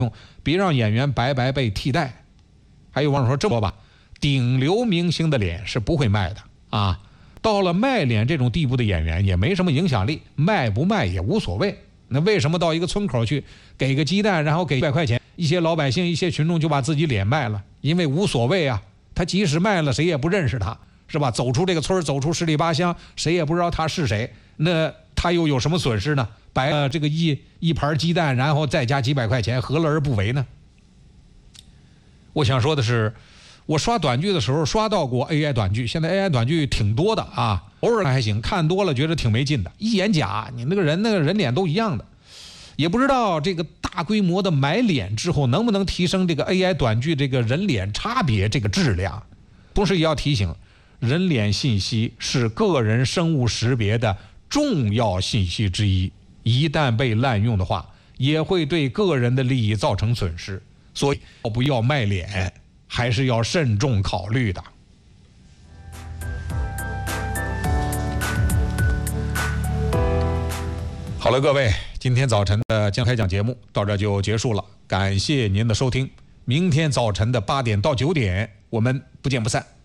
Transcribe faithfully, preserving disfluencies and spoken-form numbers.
别让演员白白被替代。还有网友说这么说吧，顶流明星的脸是不会卖的啊，到了卖脸这种地步的演员也没什么影响力，卖不卖也无所谓。那为什么到一个村口去给个鸡蛋，然后给一百块钱，一些老百姓一些群众就把自己脸卖了？因为无所谓啊，他即使卖了谁也不认识他，是吧？走出这个村，走出十里八乡，谁也不知道他是谁，那他又有什么损失呢？白了这个一一盘鸡蛋，然后再加几百块钱，何乐而不为呢？我想说的是，我刷短剧的时候刷到过 A I 短剧，现在 A I 短剧挺多的啊，偶尔还行，看多了觉得挺没劲的，一眼假，你那个人那个人脸都一样的，也不知道这个大规模的买脸之后能不能提升这个 A I 短剧这个人脸差别这个质量。同时也要提醒，人脸信息是个人生物识别的重要信息之一，一旦被滥用的话，也会对个人的利益造成损失。所以要不要卖脸还是要慎重考虑的。好了，各位，今天早晨的江开讲节目到这就结束了，感谢您的收听。明天早晨的八点到九点，我们不见不散。